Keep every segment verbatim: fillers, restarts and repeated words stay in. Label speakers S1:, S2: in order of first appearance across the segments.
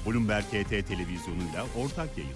S1: Bloomberg H T televizyonuyla ortak yayın.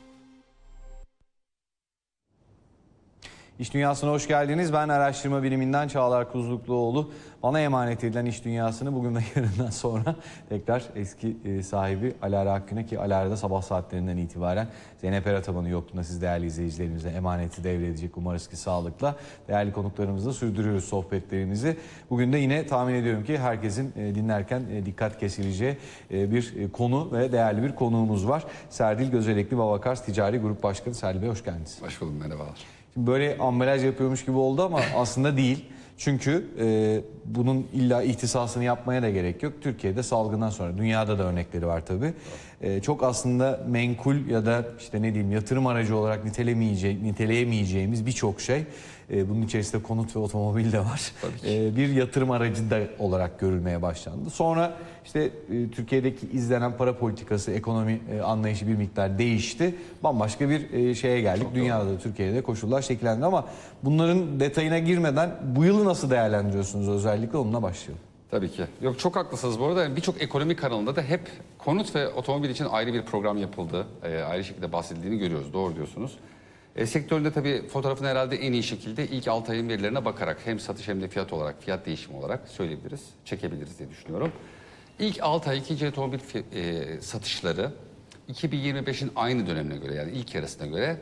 S2: İş Dünyası'na hoş geldiniz. Ben araştırma biriminden Çağlar Kuzlukluoğlu. Bana emanet edilen iş dünyasını bugün ve yarından sonra tekrar eski sahibi Alara Akgün'e, ki Alara'da sabah saatlerinden itibaren Zeynep Erataban'ın yokluğunda siz değerli izleyicilerimize emaneti devredecek. Umarız ki sağlıkla. Değerli konuklarımızla sürdürüyoruz sohbetlerimizi. Bugün de yine tahmin ediyorum ki herkesin dinlerken dikkat kesileceği bir konu ve değerli bir konuğumuz var. Serdil Gözelekli, Babakars Ticari Grup Başkanı. Serdil Bey hoş geldiniz.
S3: Hoş buldum, merhabalar.
S2: Şimdi böyle ambalaj yapıyormuş gibi oldu ama aslında değil. Çünkü e, bunun illa ihtisasını yapmaya da gerek yok. Türkiye'de salgından sonra, dünyada da örnekleri var tabii. E, çok aslında menkul ya da işte ne diyeyim yatırım aracı olarak nitelemeyece niteleyemeyeceğimiz birçok şey. E, bunun içerisinde konut ve otomobil de var. E, bir yatırım aracı da olarak görülmeye başlandı. Sonra işte e, Türkiye'deki izlenen para politikası, ekonomi e, anlayışı bir miktar değişti. Bambaşka bir e, şeye geldik. Çok Dünyada doğru. da Türkiye'de de koşullar şekillendi ama bunların detayına girmeden bu yılı nasıl değerlendiriyorsunuz, özellikle onunla başlayalım.
S3: Tabii ki. Yok, çok haklısınız bu arada. Yani birçok ekonomi kanalında da hep konut ve otomobil için ayrı bir program yapıldı. E, ayrı şekilde bahsedildiğini görüyoruz. Doğru diyorsunuz. E, sektöründe tabii fotoğrafını herhalde en iyi şekilde ilk altı ayın verilerine bakarak hem satış hem de fiyat olarak, fiyat değişimi olarak söyleyebiliriz, çekebiliriz diye düşünüyorum. İlk altı ay ikinci otomobil e, satışları iki bin yirmi beşin aynı dönemine göre, yani ilk yarısına göre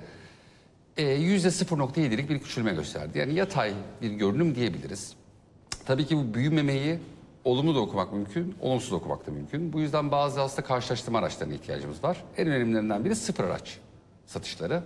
S3: e, yüzde sıfır nokta yedilik bir küçülme gösterdi. Yani yatay bir görünüm diyebiliriz. Tabii ki bu büyümemeyi olumlu da okumak mümkün, olumsuz da okumak da mümkün. Bu yüzden bazı aslında karşılaştırma araçlarına ihtiyacımız var. En önemlilerinden biri sıfır araç satışları.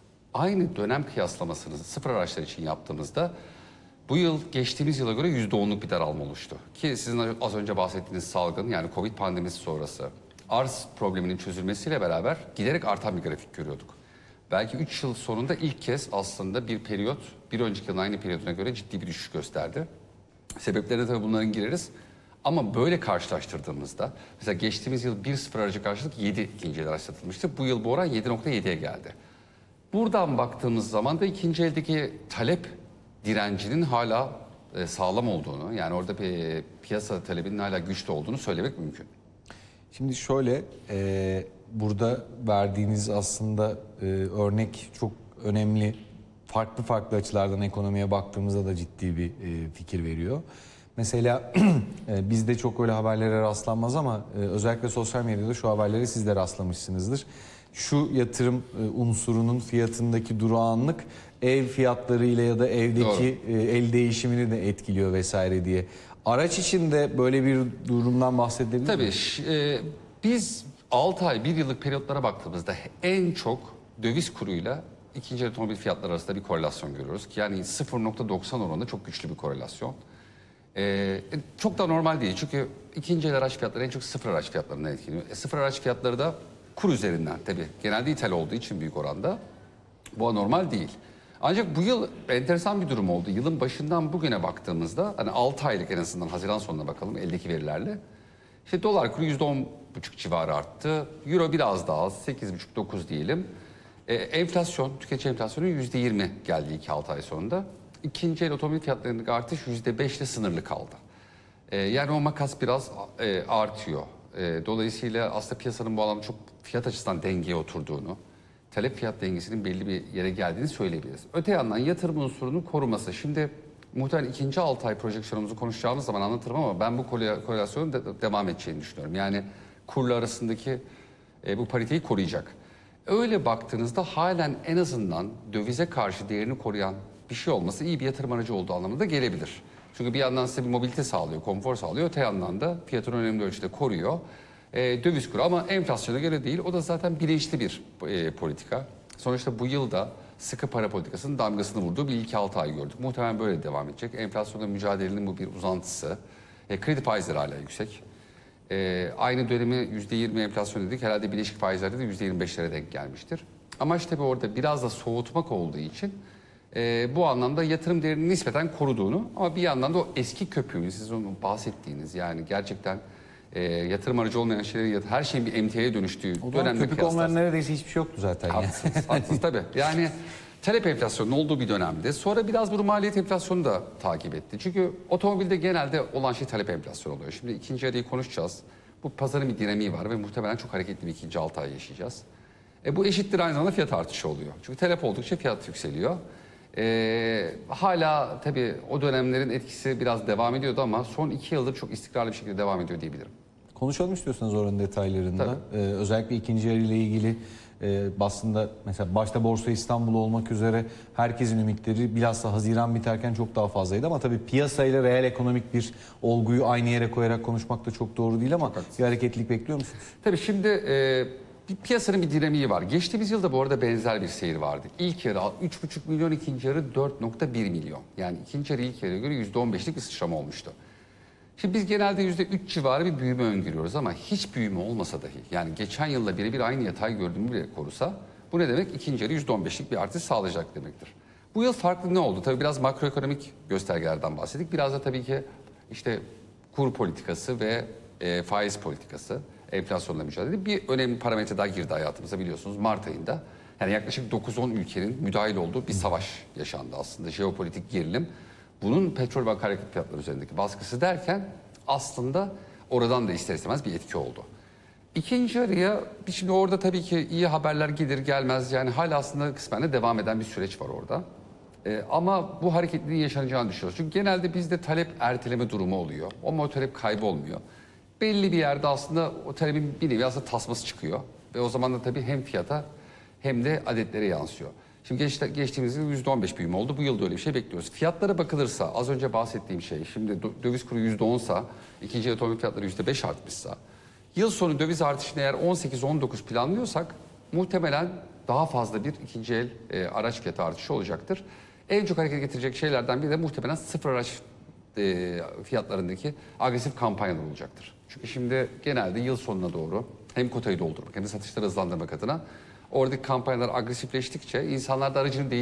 S3: Aynı dönem kıyaslamasını sıfır araçlar için yaptığımızda bu yıl geçtiğimiz yıla göre yüzde onluk bir daralma oluştu. Ki sizin az önce bahsettiğiniz salgın, yani Covid pandemisi sonrası arz probleminin çözülmesiyle beraber giderek artan bir grafik görüyorduk. Belki üç yıl sonunda ilk kez aslında bir periyot bir önceki yılın aynı periyoduna göre ciddi bir düşüş gösterdi. Sebeplerine tabii bunların gireriz. Ama böyle karşılaştırdığımızda mesela geçtiğimiz yıl bir sıfır aracı karşılık yedi ikinci el araç satılmıştı. Bu yıl bu oran yedi nokta yediye geldi. Buradan baktığımız zaman da ikinci eldeki talep direncinin hala e, sağlam olduğunu, yani orada bir e, piyasa talebinin hala güçlü olduğunu söylemek mümkün.
S2: Şimdi şöyle, e, burada verdiğiniz aslında e, örnek çok önemli. Farklı farklı açılardan ekonomiye baktığımızda da ciddi bir e, fikir veriyor. Mesela e, bizde çok öyle haberlere rastlanmaz ama e, özellikle sosyal medyada şu haberlere siz de rastlamışsınızdır. Şu yatırım e, unsurunun fiyatındaki durağanlık ev fiyatlarıyla ya da evdeki e, el değişimini de etkiliyor vesaire diye. Araç için de böyle bir durumdan bahsedebilir
S3: Tabii
S2: miyiz?
S3: e, biz altı ay, bir yıllık periyotlara baktığımızda en çok döviz kuruyla ikinci el otomobil fiyatları arasında bir korelasyon görüyoruz. Yani sıfır nokta doksan oranında çok güçlü bir korelasyon. Ee, çok da normal değil çünkü ikinci el araç fiyatları en çok sıfır araç fiyatlarından etkileniyor. E, sıfır araç fiyatları da kur üzerinden tabii. Genelde ithal olduğu için büyük oranda. Bu anormal değil. Ancak bu yıl enteresan bir durum oldu. Yılın başından bugüne baktığımızda, hani altı aylık en azından Haziran sonuna bakalım eldeki verilerle. İşte dolar kuru yüzde on buçuk civarı arttı. Euro biraz daha az, sekiz buçuk dokuz diyelim. Ee, enflasyon, tüketici enflasyonu yüzde yirmi geldi iki altı ay sonunda. İkinci el otomobil fiyatlarındaki artış yüzde beşle sınırlı kaldı. Ee, yani o makas biraz e, artıyor. E, dolayısıyla aslında piyasanın bu alanda çok fiyat açısından dengeye oturduğunu, talep fiyat dengesinin belli bir yere geldiğini söyleyebiliriz. Öte yandan yatırım unsurunun koruması. Şimdi muhtemelen ikinci altı ay projeksiyonumuzu konuşacağımız zaman anlatırım ama ben bu korelasyonun de devam edeceğini düşünüyorum. Yani kurla arasındaki e, bu pariteyi koruyacak. Öyle baktığınızda halen en azından dövize karşı değerini koruyan bir şey olması iyi bir yatırım aracı olduğu anlamına da gelebilir. Çünkü bir yandan size bir mobilite sağlıyor, konfor sağlıyor. Öte yandan da fiyatını önemli ölçüde koruyor. E, döviz kuru ama enflasyona göre değil. O da zaten bilinçli bir e, politika. Sonuçta bu yılda sıkı para politikasının damgasını vurduğu bir ilk altı ay gördük. Muhtemelen böyle devam edecek. Enflasyonla mücadelenin bu bir uzantısı. E, kredi faizleri hala yüksek. E, aynı dönemi yüzde yirmi enflasyon dedik. Herhalde bileşik faizlerde de yüzde yirmi beşlere denk gelmiştir. Amaç tabii orada biraz da soğutmak olduğu için e, bu anlamda yatırım değerini nispeten koruduğunu, ama bir yandan da o eski köpüğünü, siz onu bahsettiğiniz, yani gerçekten e, yatırım aracı olmayan şeyleri, her şeyin bir emtiaya dönüştüğü
S2: O
S3: dönemde
S2: köpük olmayan neredeyse hiçbir şey yoktu zaten.
S3: Haklısınız, haklısınız tabii. Yani talep enflasyonunun olduğu bir dönemde sonra biraz bu maliyet enflasyonu da takip etti. Çünkü otomobilde genelde olan şey talep enflasyonu oluyor. Şimdi ikinci yarıyı konuşacağız. Bu pazarın bir dinamiği var ve muhtemelen çok hareketli bir ikinci altı ay yaşayacağız. E, bu eşittir aynı zamanda fiyat artışı oluyor. Çünkü talep oldukça fiyat yükseliyor. E, hala tabii o dönemlerin etkisi biraz devam ediyordu ama son iki yıldır çok istikrarlı bir şekilde devam ediyor diyebilirim.
S2: Konuşalım istiyorsanız oranın detaylarında.
S3: Tabii.
S2: Ee, özellikle ikinci yarı ile ilgili e, aslında mesela başta Borsa İstanbul olmak üzere herkesin ümitleri bilhassa Haziran biterken çok daha fazlaydı ama tabii piyasayla reel ekonomik bir olguyu aynı yere koyarak konuşmak da çok doğru değil ama bir hareketlilik bekliyor musunuz?
S3: Tabii şimdi e, bir piyasanın bir dinamiği var. Geçtiğimiz yılda bu arada benzer bir seyir vardı. İlk yarı üç buçuk milyon, ikinci yarı dört nokta bir milyon. Yani ikinci yarı ilk yarıya göre yüzde on beşlik bir sıçrama olmuştu. Şimdi biz genelde yüzde üç civarı bir büyüme öngörüyoruz ama hiç büyüme olmasa dahi, yani geçen yılla birebir aynı yatay gördüğümü bile korusa, bu ne demek? İkinci yarı yüzde on beşlik bir artış sağlayacak demektir. Bu yıl farklı ne oldu? Tabii biraz makroekonomik göstergelerden bahsettik. Biraz da tabii ki işte kur politikası ve e, faiz politikası, enflasyonla mücadele. Bir önemli parametre daha girdi hayatımıza biliyorsunuz Mart ayında. Yani yaklaşık dokuz on ülkenin müdahil olduğu bir savaş yaşandı aslında. Jeopolitik gerilim. Bunun petrol ve akaryakıt fiyatları üzerindeki baskısı derken aslında oradan da ister istemez bir etki oldu. İkinci yarıya şimdi orada tabii ki iyi haberler gelir gelmez yani hala aslında kısmen de devam eden bir süreç var orada. Ee, ama bu hareketliliğin yaşanacağını düşünüyoruz. Çünkü genelde bizde talep erteleme durumu oluyor. Ama o talep kaybolmuyor. Belli bir yerde aslında o talebin bir nevi aslında tasması çıkıyor. Ve o zaman da tabii hem fiyata hem de adetlere yansıyor. Şimdi geç, geçtiğimiz yıl yüzde on beş büyüme oldu. Bu yılda öyle bir şey bekliyoruz. Fiyatlara bakılırsa az önce bahsettiğim şey şimdi döviz kuru yüzde onsa ikinci el otomobil fiyatları yüzde beş artmışsa yıl sonu döviz artışını eğer on sekiz on dokuz planlıyorsak muhtemelen daha fazla bir ikinci el e, araç fiyatı artışı olacaktır. En çok hareket getirecek şeylerden biri de muhtemelen sıfır araç e, fiyatlarındaki agresif kampanyalar olacaktır. Çünkü şimdi genelde yıl sonuna doğru hem kotayı doldurmak hem de satışları hızlandırmak adına oradaki kampanyalar agresifleştikçe insanlar da aracını